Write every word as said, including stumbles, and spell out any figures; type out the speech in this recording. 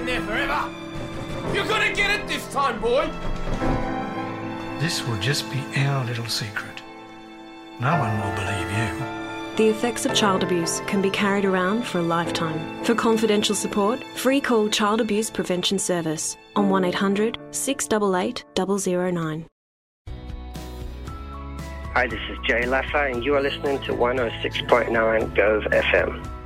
there forever. You're gonna get it this time, boy. This will just be our little secret. No one will believe you. The effects of child abuse can be carried around for a lifetime. For confidential support, free call Child Abuse Prevention Service on one eight hundred six eight eight, zero zero nine. Hi, this is Jay Laffer, and you are listening to one oh six point nine Gove F M.